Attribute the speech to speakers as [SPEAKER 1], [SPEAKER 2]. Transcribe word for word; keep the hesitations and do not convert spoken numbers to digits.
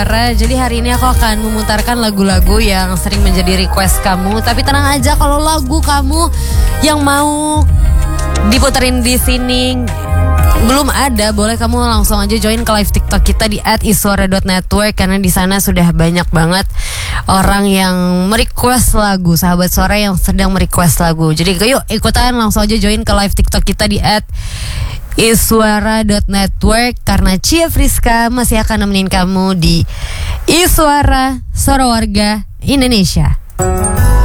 [SPEAKER 1] Jadi hari ini aku akan memutarkan lagu-lagu yang sering menjadi request kamu. Tapi tenang aja, kalau lagu kamu yang mau diputerin di sini belum ada, boleh kamu langsung aja join ke live TikTok kita di at iswara dot network, karena di sana sudah banyak banget orang yang merequest lagu, sahabat suara yang sedang merequest lagu. Jadi yuk ikutan, langsung aja join ke live TikTok kita di at iswara dot network, karena Cia Friska masih akan nemenin kamu di Iswara, Suara Warga Indonesia.